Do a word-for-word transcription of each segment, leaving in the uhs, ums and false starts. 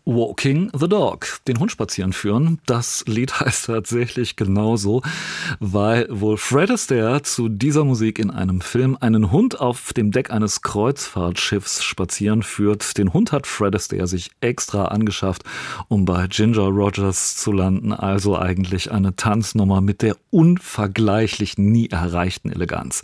Walking the Dog, den Hund spazieren führen. Das Lied heißt tatsächlich genauso, weil wohl Fred Astaire zu dieser Musik in einem Film einen Hund auf dem Deck eines Kreuzfahrtschiffs spazieren führt. Den Hund hat Fred Astaire sich extra angeschafft, um bei Ginger Rogers zu landen. Also eigentlich eine Tanznummer mit der unvergleichlichen, nie erreichten Eleganz.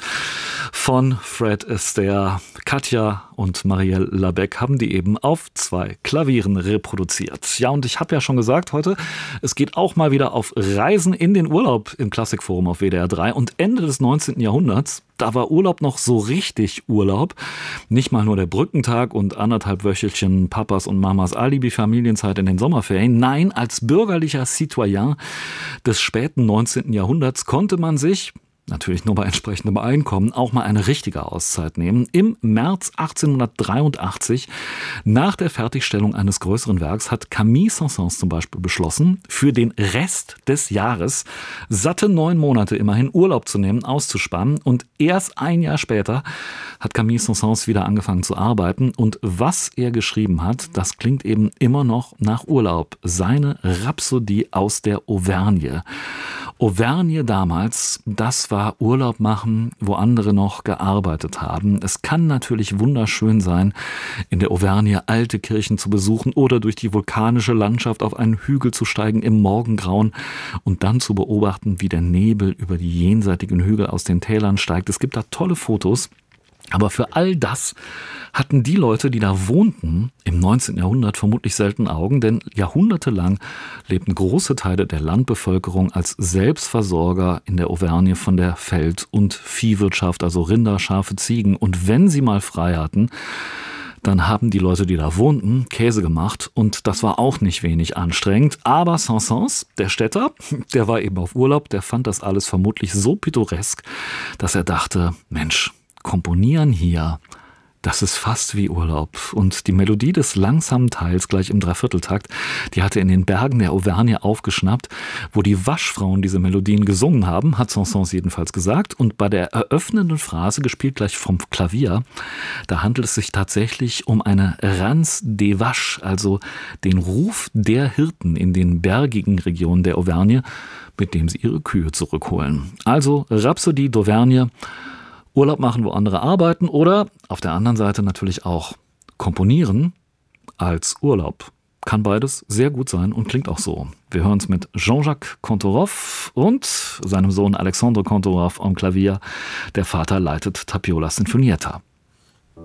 Von Fred Astaire, Katja und Marielle Labec haben die eben auf zwei Klavieren reproduziert. Ja, und ich habe ja schon gesagt heute, es geht auch mal wieder auf Reisen in den Urlaub im Klassikforum auf W D R drei. Und Ende des neunzehnten Jahrhunderts, da war Urlaub noch so richtig Urlaub. Nicht mal nur der Brückentag und anderthalb Wöchelchen Papas und Mamas Alibi-Familienzeit in den Sommerferien. Nein, als bürgerlicher Citoyen des späten neunzehnten Jahrhunderts konnte man sich, natürlich nur bei entsprechendem Einkommen, auch mal eine richtige Auszeit nehmen. Im März achtzehnhundertdreiundachtzig, nach der Fertigstellung eines größeren Werks, hat Camille Saint-Saëns zum Beispiel beschlossen, für den Rest des Jahres satte neun Monate immerhin Urlaub zu nehmen, auszusparen. Und erst ein Jahr später hat Camille Saint-Saëns wieder angefangen zu arbeiten. Und was er geschrieben hat, das klingt eben immer noch nach Urlaub. Seine Rhapsodie aus der Auvergne. Auvergne damals, das war Urlaub machen, wo andere noch gearbeitet haben. Es kann natürlich wunderschön sein, in der Auvergne alte Kirchen zu besuchen oder durch die vulkanische Landschaft auf einen Hügel zu steigen im Morgengrauen und dann zu beobachten, wie der Nebel über die jenseitigen Hügel aus den Tälern steigt. Es gibt da tolle Fotos. Aber für all das hatten die Leute, die da wohnten, im neunzehnten Jahrhundert vermutlich selten Augen, denn jahrhundertelang lebten große Teile der Landbevölkerung als Selbstversorger in der Auvergne von der Feld- und Viehwirtschaft, also Rinder, Schafe, Ziegen. Und wenn sie mal frei hatten, dann haben die Leute, die da wohnten, Käse gemacht und das war auch nicht wenig anstrengend. Aber Saint-Saëns, der Städter, der war eben auf Urlaub, der fand das alles vermutlich so pittoresk, dass er dachte, Mensch, komponieren hier, das ist fast wie Urlaub. Und die Melodie des langsamen Teils gleich im Dreivierteltakt, die hat er in den Bergen der Auvergne aufgeschnappt, wo die Waschfrauen diese Melodien gesungen haben, hat Saint-Saëns jedenfalls gesagt. Und bei der eröffnenden Phrase, gespielt gleich vom Klavier, da handelt es sich tatsächlich um eine Ranz des Vaches, also den Ruf der Hirten in den bergigen Regionen der Auvergne, mit dem sie ihre Kühe zurückholen. Also Rhapsodie d'Auvergne, Urlaub machen, wo andere arbeiten oder auf der anderen Seite natürlich auch komponieren als Urlaub. Kann beides sehr gut sein und klingt auch so. Wir hören es mit Jean-Jacques Kantorov und seinem Sohn Alexandre Kantorov am Klavier. Der Vater leitet Tapiola Sinfonietta.